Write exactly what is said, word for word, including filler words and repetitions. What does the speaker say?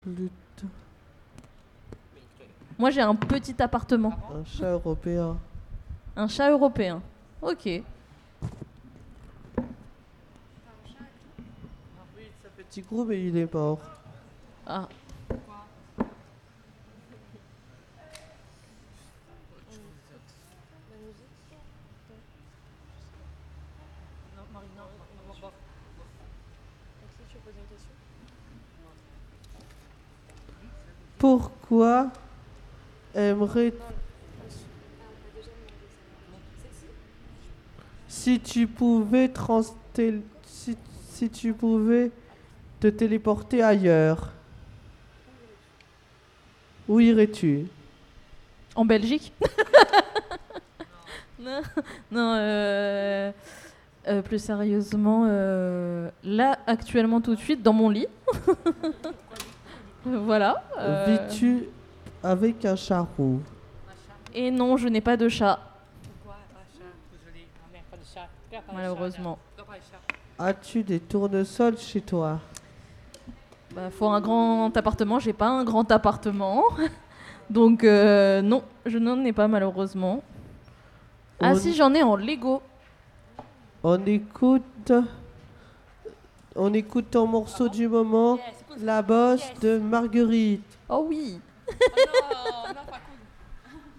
Lutte. Moi, j'ai un petit appartement. Un chat européen. Un chat européen. Ok. Oui, c'est un petit gros, mais il est mort. Ah. Pourquoi aimerais si tu pouvais trans si, si tu pouvais te téléporter ailleurs, où irais-tu? En Belgique? Non, non euh, euh, plus sérieusement, euh, là, actuellement, tout de suite, dans mon lit. Voilà. euh, Vis-tu avec un chat roux? Et non, je n'ai pas de chat, Pourquoi pas chat? Désolé, ma mère pas de chat. Père pas de malheureusement. chat. Pas de chat. As-tu des tournesols chez toi? Bah, faut un grand appartement, j'ai pas un grand appartement. Donc, euh, non, je n'en ai pas, malheureusement. Ah On- si, j'en ai en Lego. On écoute on écoute ton morceau du moment, Yes, écoute, La Bosse yes. de Marguerite. Oh oui. Oh non, non,